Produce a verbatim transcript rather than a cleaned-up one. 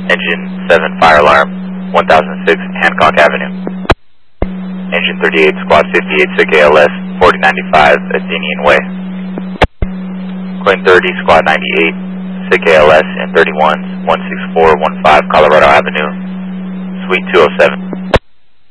Engine seven, fire alarm, one thousand six Hancock Avenue. Engine thirty-eight, Squad fifty-eight, S I C A L S, forty ninety-five Athenian Way. Queen thirty, Squad ninety-eight, S I C A L S, and thirty-one, one six four one five Colorado Avenue, Suite two oh seven.